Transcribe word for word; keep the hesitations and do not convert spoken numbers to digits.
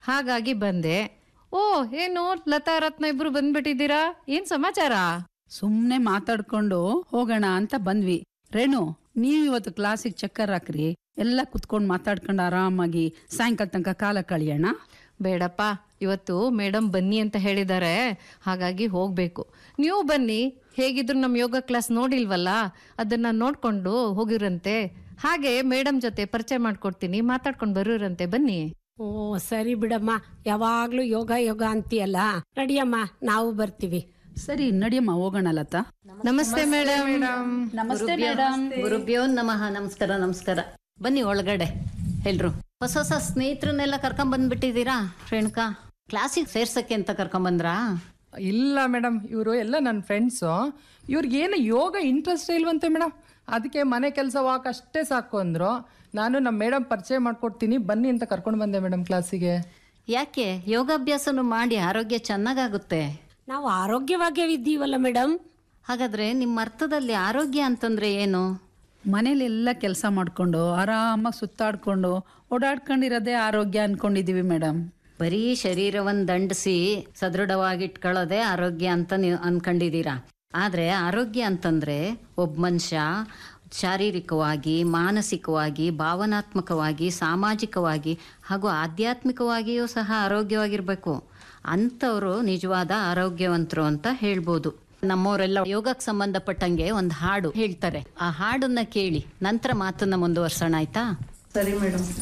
ಹಾಗಾಗಿ ಬಂದೆ. ಓ, ಏನು ಲತಾ ರತ್ನ ಇಬ್ರು ಬಂದ್ಬಿಟ್ಟಿದ್ದೀರಾ? ಏನ್ ಸಮಾಚಾರ? ಸುಮ್ನೆ ಮಾತಾಡ್ಕೊಂಡು ಹೋಗೋಣ ಅಂತ ಬಂದ್ವಿ. ರೇಣು, ನೀವ್ ಇವತ್ತು ಕ್ಲಾಸಿಗೆ ಚಕ್ಕರ್ ಹಾಕ್ರಿ, ಎಲ್ಲ ಕುತ್ಕೊಂಡ್ ಮಾತಾಡ್ಕೊಂಡು ಆರಾಮಾಗಿ ಸಾಯಂಕಾಲ ತನಕ ಕಾಲ ಕಳಿಯೋಣ. ಬೇಡಪ್ಪ, ಇವತ್ತು ಮೇಡಮ್ ಬನ್ನಿ ಅಂತ ಹೇಳಿದ್ದಾರೆ, ಹಾಗಾಗಿ ಹೋಗ್ಬೇಕು. ನೀವು ಬನ್ನಿ, ಹೇಗಿದ್ರು ನಮ್ಮ ಯೋಗ ಕ್ಲಾಸ್ ನೋಡಿಲ್ವಲ್ಲ, ಅದನ್ನ ನೋಡ್ಕೊಂಡು ಹೋಗಿರಂತೆ. ಹಾಗೆ ಮೇಡಮ್ ಜೊತೆ ಪರಿಚಯ ಮಾಡ್ಕೊಡ್ತೀನಿ, ಮಾತಾಡ್ಕೊಂಡು ಬರೋರಂತೆ. ಬನ್ನಿ. ಓ ಸರಿ ಬಿಡಮ್ಮ, ಯಾವಾಗ್ಲೂ ಯೋಗ ಯೋಗ ಅಂತೀಯಲ್ಲ. ನಡಿಯಮ್ಮ, ನಾವು ಬರ್ತೀವಿ. ಸರಿ ನಡಿಯಮ್ಮ, ಹೋಗೋಣ. ಲತಾ, ನಮಸ್ತೆ ಮೇಡಮ್. ನಮಸ್ತೆ ಮೇಡಮ್. ಗುರುಭ್ಯೋ ನಮಃ. ನಮಸ್ಕಾರ ನಮಸ್ಕಾರ. ಬನ್ನಿ ಒಳಗಡೆ ಎಲ್ರು. ಹೊಸ ಹೊಸ ಸ್ನೇಹಿತರನ್ನೆಲ್ಲ ಕರ್ಕೊಂಡ್ ಬಂದ್ಬಿಟ್ಟಿದ್ದೀರಾ? ರೇಣುಕಾ, ಕ್ಲಾಸಿಗೆ ಸೇರ್ಸಕ್ಕೆ ಅಂತ ಕರ್ಕೊಂಡ್ ಬಂದ್ರಾ? ಇಲ್ಲ ಮೇಡಮ್, ಇವರು ಎಲ್ಲ ನನ್ನ ಫ್ರೆಂಡ್ಸು. ಇವ್ರಿಗೇನು ಯೋಗ ಇಂಟ್ರೆಸ್ಟ್ ಇಲ್ವಂತೆ ಮೇಡಮ್. ಅದಕ್ಕೆ ಮನೆ ಕೆಲಸ ವಾಕ್ ಅಷ್ಟೇ ಸಾಕು ಅಂದರು. ನಾನು ನಮ್ಮ ಮೇಡಮ್ ಪರಿಚಯ ಮಾಡ್ಕೊಡ್ತೀನಿ ಬನ್ನಿ ಅಂತ ಕರ್ಕೊಂಡು ಬಂದೆ ಮೇಡಮ್ ಕ್ಲಾಸಿಗೆ. ಯಾಕೆ? ಯೋಗಾಭ್ಯಾಸನು ಮಾಡಿ ಆರೋಗ್ಯ ಚೆನ್ನಾಗಾಗುತ್ತೆ. ನಾವು ಆರೋಗ್ಯವಾಗೇ ಇದ್ದೀವಲ್ಲ ಮೇಡಮ್. ಹಾಗಾದ್ರೆ ನಿಮ್ಮ ಅರ್ಥದಲ್ಲಿ ಆರೋಗ್ಯ ಅಂತಂದ್ರೆ ಏನು? ಮನೇಲೆಲ್ಲ ಕೆಲಸ ಮಾಡ್ಕೊಂಡು ಆರಾಮಾಗಿ ಸುತ್ತಾಡ್ಕೊಂಡು ಓಡಾಡ್ಕೊಂಡಿರೋದೇ ಆರೋಗ್ಯ ಅನ್ಕೊಂಡಿದೀವಿ ಮೇಡಮ್. ಬರೀ ಶರೀರವನ್ನು ದಂಡಿಸಿ ಸದೃಢವಾಗಿಟ್ಕೊಳ್ಳೋದೇ ಆರೋಗ್ಯ ಅಂತ ನೀವು ಅನ್ಕೊಂಡಿದ್ದೀರಾ. ಆದರೆ ಆರೋಗ್ಯ ಅಂತಂದರೆ ಒಬ್ಬ ಮನುಷ್ಯ ಶಾರೀರಿಕವಾಗಿ, ಮಾನಸಿಕವಾಗಿ, ಭಾವನಾತ್ಮಕವಾಗಿ, ಸಾಮಾಜಿಕವಾಗಿ ಹಾಗೂ ಆಧ್ಯಾತ್ಮಿಕವಾಗಿಯೂ ಸಹ ಆರೋಗ್ಯವಾಗಿರಬೇಕು. ಅಂಥವರು ನಿಜವಾದ ಆರೋಗ್ಯವಂತರು ಅಂತ ಹೇಳ್ಬೋದು. ನಮ್ಮವರೆಲ್ಲ ಯೋಗಕ್ಕೆ ಸಂಬಂಧಪಟ್ಟಂಗೆ ಒಂದು ಹಾಡು ಹೇಳ್ತಾರೆ. ಆ ಹಾಡನ್ನ ಕೇಳಿ ನಂತರ ಮಾತನ್ನ ಮುಂದುವರ್ಸೋಣ, ಆಯ್ತಾ? ಸರಿ ಮೇಡಮ್.